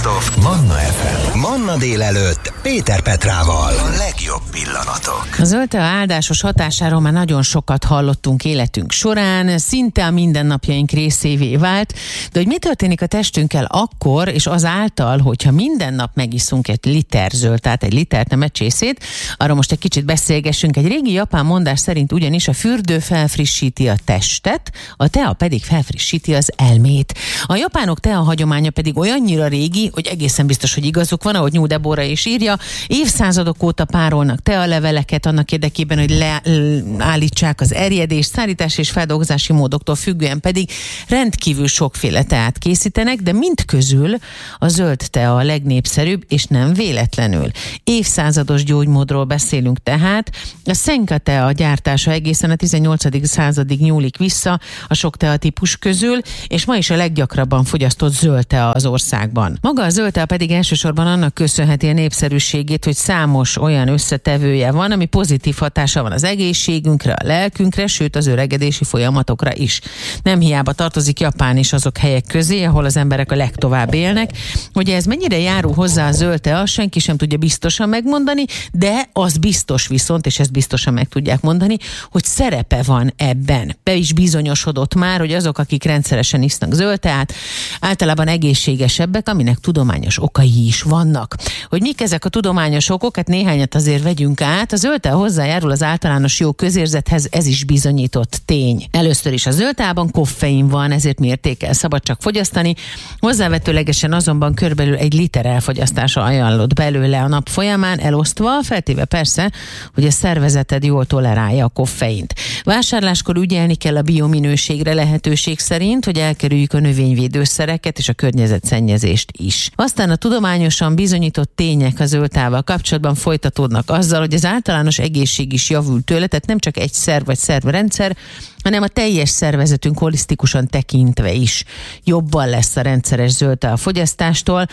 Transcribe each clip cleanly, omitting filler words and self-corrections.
Best of Manna FM. Manna délelőtt Péter Petrával. A legjobb pillanatok. A zöldtea áldásos hatásáról már nagyon sokat hallottunk életünk során, szinte a mindennapjaink részévé vált, de hogy mi történik a testünkkel akkor, és azáltal, hogyha minden nap megiszunk egy liter zöldteát, egy litert, nem egy csészét, arra most egy kicsit beszélgessünk. Egy régi japán mondás szerint ugyanis a fürdő felfrissíti a testet, a tea pedig felfrissíti az elmét. A japánok tea hagyománya pedig olyannyira régi, hogy egészen biztos, hogy igazuk van, ahogy New Deborah is írja, évszázadok óta párolnak tealeveleket annak érdekében, hogy leállítsák az erjedést, szállítás és feldolgozási módoktól függően pedig rendkívül sokféle teát készítenek, de mindközül a zöld tea a legnépszerűbb, és nem véletlenül. Évszázados gyógymódról beszélünk tehát. A Senka tea gyártása egészen a 18. századig nyúlik vissza a sok teatípus közül, és ma is a leggyakrabban fogyasztott zöld tea az országban. Maga a zöld tea pedig elsősorban annak köszönheti a népszerűségét, hogy számos olyan összetevője van, ami pozitív hatása van az egészségünkre, a lelkünkre, sőt az öregedési folyamatokra is. Nem hiába tartozik Japán is azok helyek közé, ahol az emberek a legtovább élnek. Hogy ez mennyire járul hozzá a zöld tea, senki sem tudja biztosan megmondani, de az biztos viszont, és ezt biztosan meg tudják mondani, hogy szerepe van ebben. Be is bizonyosodott már, hogy azok, akik rendszeresen isznak zöld teát, általában egészségesebbek, aminek tudományos okai is vannak. Hogy mik ezek a tudományos okok, hát néhányat azért vegyünk át. A zöld tea hozzájárul az általános jó közérzethez, ez is bizonyított tény. Először is a zöld teában koffein van, ezért mértékkel szabad csak fogyasztani. Hozzávetőlegesen azonban körülbelül 1 liter elfogyasztása ajánlott belőle a nap folyamán, elosztva, feltéve persze, hogy a szervezeted jól tolerálja a koffeint. Vásárláskor ügyelni kell a biominőségre lehetőség szerint, hogy elkerüljük a növényvédőszereket és a környezetszennyezést is. Aztán a tudományosan bizonyított tények a zöld teával kapcsolatban folytatódnak azzal, hogy az általános egészség is javul tőle, tehát nem csak egy szerv vagy szervrendszer, hanem a teljes szervezetünk holisztikusan tekintve is jobban lesz a rendszeres zöld tea fogyasztástól.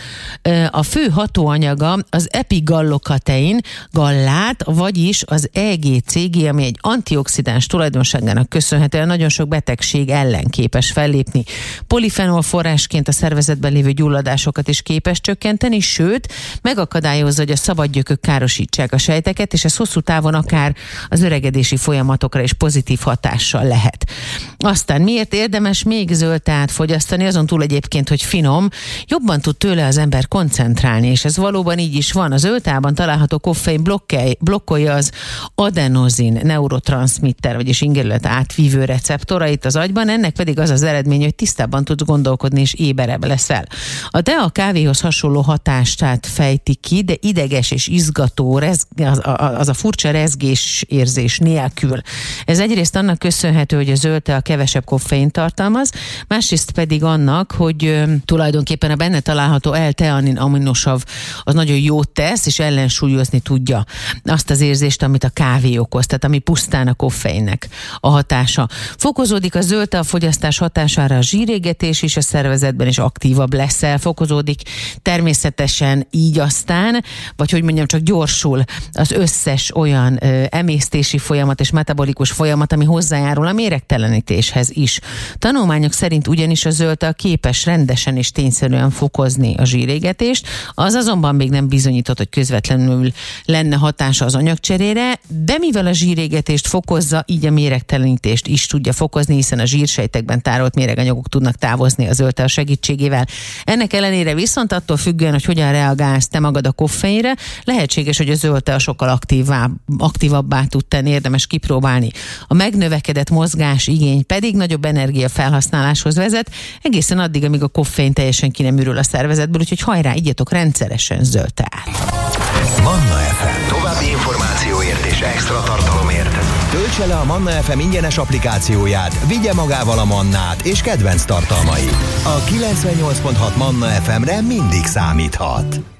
A fő hatóanyaga az epigallokatein gallát, vagyis az EGCG, ami egy antioxidáns tulajdonságának köszönhetően nagyon sok betegség ellen képes fellépni. Polifenol forrásként a szervezetben lévő gyulladásokat is képes csökkenteni, sőt, megakadályozza, hogy a szabadgyökök károsítsák a sejteket, és ez hosszú távon akár az öregedési folyamatokra is pozitív hatással lehet. Aztán miért érdemes még zöld teát fogyasztani, azon túl egyébként, hogy finom, jobban tud tőle az ember koncentrálni, és ez valóban így is van. A zöld teában található koffein blokkolja az adenozin neurotranszmitter, vagyis ingerület átvívő receptorait az agyban, ennek pedig az az eredmény, hogy tisztábban tudsz gondolkodni, és éberebb leszel. A tea a kávéhoz hasonló hatást fejti ki, de ideges és izgató, az a furcsa rezgés érzés nélkül. Ez egyrészt annak köszönhető, hogy a zöld tea kevesebb koffein tartalmaz, másrészt pedig annak, hogy tulajdonképpen a benne található L-teanin aminosav az nagyon jót tesz, és ellensúlyozni tudja azt az érzést, amit a kávé okoz, tehát ami pusztán a koffeinnek a hatása. Fokozódik a zöld tea fogyasztás hatására a zsírégetés is a szervezetben, és aktívabb leszel, fokozódik természetesen így aztán, vagy hogy mondjam, csak gyorsul az összes olyan emésztési folyamat és metabolikus folyamat, ami hozzájárul a méregtelenítéshez is. Tanulmányok szerint ugyanis a zöld tea képes rendesen és tényszerűen fokozni a zsírégetést, az azonban még nem bizonyított, hogy közvetlenül lenne hatása az anyagcserére, de mivel a zsírégetést fokozza, így a méregtelenítést is tudja fokozni, hiszen a zsírsejtekben tárolt méreganyagok tudnak távozni a zöld tea segítségével. Ennek ellenére viszont attól függően, hogy hogyan reagálsz te magad a koffeinre, lehetséges, hogy a zöld tea sokkal aktívabbá tud tenni, érdemes kipróbálni. A megnövekedett mozgás igény pedig nagyobb energiafelhasználáshoz vezet, egészen addig, amíg a koffein teljesen ki nem ürül a szervezetből, úgyhogy hajrá, igyatok rendszeresen zöld teát. Manna FM. További információért és extra tartalomért töltse le a Manna FM ingyenes applikációját, vigye magával a mannát és kedvenc tartalmait. A 98.6 Manna FM-re mindig számíthat.